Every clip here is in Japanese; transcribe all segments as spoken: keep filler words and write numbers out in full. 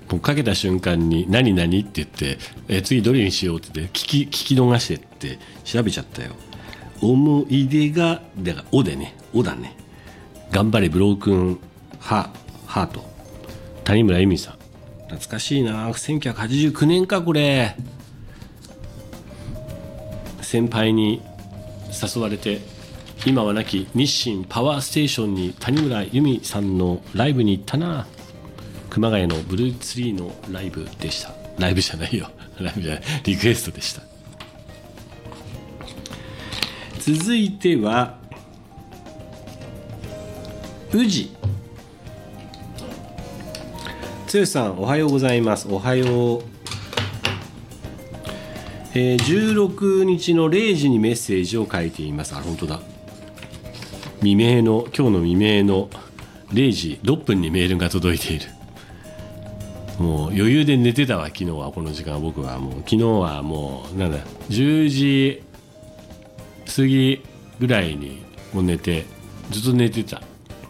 もうかけた瞬間に何何って言って、え次どれにしようって言って聞き聞き逃してって調べちゃったよ。思い出がだからおでね、おだね。頑張れブロークンハハート、谷村由美さん、懐かしいな。せんきゅうひゃくはちじゅうきゅうねんかこれ。先輩に誘われて今はなき日清パワーステーションに谷村由美さんのライブに行ったな。熊谷のブルーツリーのライブでした。ライブじゃないよライブじゃない、リクエストでした。続いては宇治。剛さんおはようございます。おはよう。えー、じゅうろくにちのれいじにメッセージを書いています。あ、本当だ。未明の今日の未明のれいじろっぷんにメールが届いている。もう余裕で寝てたわ昨日は。この時間は僕はもう昨日はもうなんだじゅうじ過ぎぐらいにもう寝てずっと寝てた。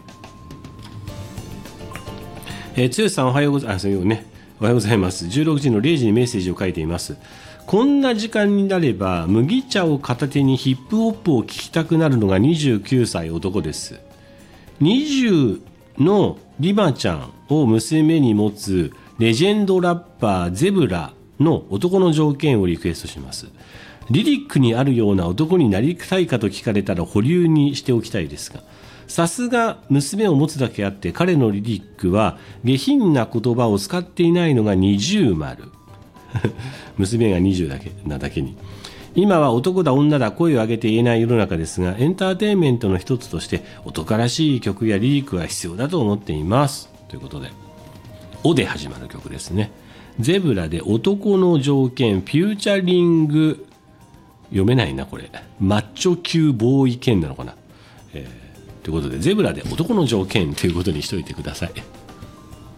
えー、剛さんおはようございます。あ、そうね、おはようございます。じゅうろくじのれいじにメッセージを書いています。こんな時間になれば麦茶を片手にヒップホップを聴きたくなるのがにじゅうきゅうさい男です。にじゅうのリマちゃんを娘に持つレジェンドラッパーゼブラの男の条件をリクエストします。リリックにあるような男になりたいかと聞かれたら保留にしておきたいですが、さすが娘を持つだけあって彼のリリックは下品な言葉を使っていないのが二重丸娘がにじゅうだけなだけに。今は男だ女だ声を上げて言えない世の中ですが、エンターテインメントの一つとして男らしい曲やリリックは必要だと思っていますということで、おで始まる曲ですね。ゼブラで男の条件、フューチャリング、読めないなこれ、マッチョ級ボーイ犬なのかな、えー、ということでゼブラで男の条件ということにしといてください。